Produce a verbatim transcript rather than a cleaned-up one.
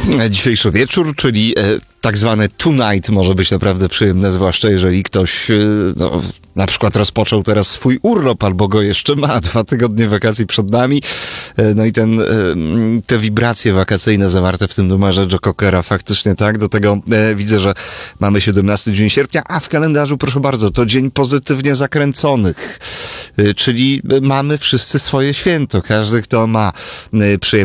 Dzisiejszy wieczór, czyli e, tak zwane tonight może być naprawdę przyjemne, zwłaszcza jeżeli ktoś e, no, na przykład rozpoczął teraz swój urlop albo go jeszcze ma, dwa tygodnie wakacji przed nami. E, no i ten, e, te wibracje wakacyjne zawarte w tym numerze Joe Cockera faktycznie tak. Do tego e, widzę, że mamy siedemnasty dzień sierpnia, a w kalendarzu, proszę bardzo, to dzień pozytywnie zakręconych, e, czyli mamy wszyscy swoje święto. Każdy, kto ma e, przyjemność